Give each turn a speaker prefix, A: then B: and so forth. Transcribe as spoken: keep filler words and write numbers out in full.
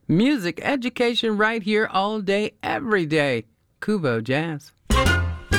A: Music education right here all day, every day. Kubo Jazz.